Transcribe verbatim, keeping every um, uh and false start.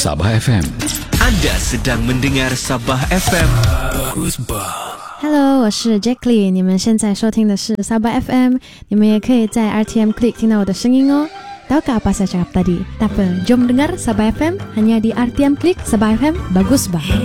Sabah F M. Anda sedang mendengar Sabah F M. Bagus bah. Hello， 我是 Jacqueline， 你们现在收听的是 Sabah F M， 你们也可以在 R T M Click 听到我的声音哦。Tahu apa saya cakap tadi? Tak apa, jom dengar Sabah F M hanya di R T M Click. Sabah F M, bagus bah.